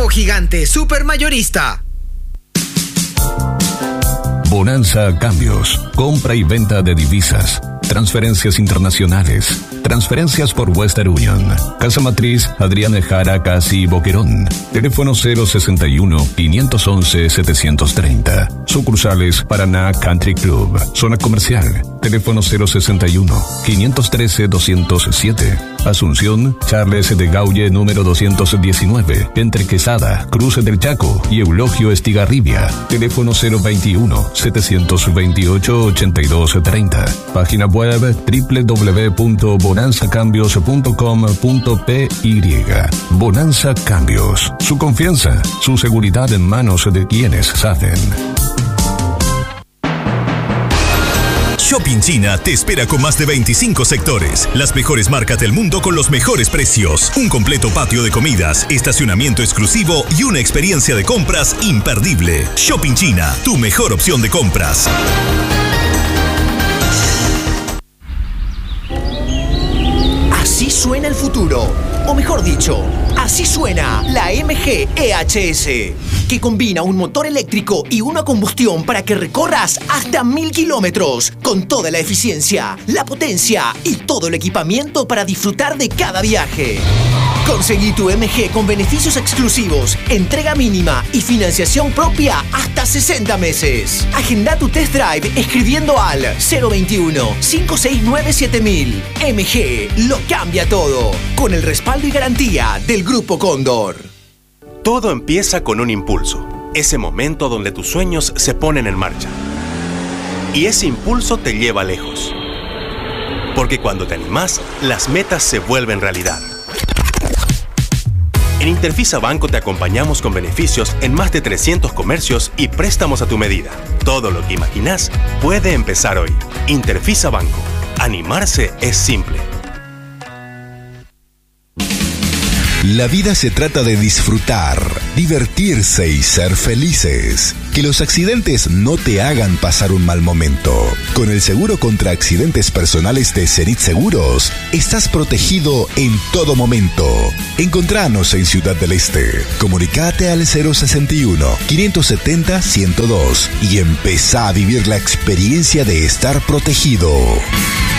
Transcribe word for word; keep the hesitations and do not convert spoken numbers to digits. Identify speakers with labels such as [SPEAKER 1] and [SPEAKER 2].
[SPEAKER 1] Gigante Super Mayorista.
[SPEAKER 2] Bonanza Cambios. Compra y venta de divisas. Transferencias internacionales. Transferencias por Western Union. Casa Matriz Adriana Jara Casi Boquerón. Teléfono cero sesenta y uno, quinientos once, setecientos treinta. Sucursales Paraná Country Club. Zona comercial. Teléfono cero sesenta y uno, quinientos trece, doscientos siete. Asunción Charles de Gaulle número doscientos diecinueve. Entre Quesada, Cruce del Chaco y Eulogio Estigarribia. Teléfono cero veintiuno, setecientos veintiocho, ochenta y dos treinta. Página web doble u doble u doble u punto bonanza cambios punto com punto p y. Bonanza Cambios. Su confianza, su seguridad en manos de quienes saben.
[SPEAKER 3] Shopping China te espera con más de veinticinco sectores, las mejores marcas del mundo con los mejores precios, un completo patio de comidas, estacionamiento exclusivo y una experiencia de compras imperdible. Shopping China, tu mejor opción de compras.
[SPEAKER 4] Así suena el futuro, o mejor dicho, así suena la M G E H S, que combina un motor eléctrico y una combustión para que recorras hasta mil kilómetros, con toda la eficiencia, la potencia y todo el equipamiento para disfrutar de cada viaje. Conseguí tu M G con beneficios exclusivos, entrega mínima y financiación propia hasta sesenta meses. Agenda tu test drive escribiendo al cero veintiuno, cinco seis nueve, siete mil. M G lo cambia todo, con el respaldo y garantía del Grupo Cóndor.
[SPEAKER 5] Todo empieza con un impulso, ese momento donde tus sueños se ponen en marcha. Y ese impulso te lleva lejos. Porque cuando te animas, las metas se vuelven realidad. En Interfisa Banco te acompañamos con beneficios en más de trescientos comercios y préstamos a tu medida. Todo lo que imaginas puede empezar hoy. Interfisa Banco. Animarse es simple.
[SPEAKER 6] La vida se trata de disfrutar, divertirse y ser felices. Que los accidentes no te hagan pasar un mal momento. Con el seguro contra accidentes personales de Zenit Seguros, estás protegido en todo momento. Encontranos en Ciudad del Este. Comunicate al cero sesenta y uno, quinientos setenta, ciento dos y empezá a vivir la experiencia de estar protegido.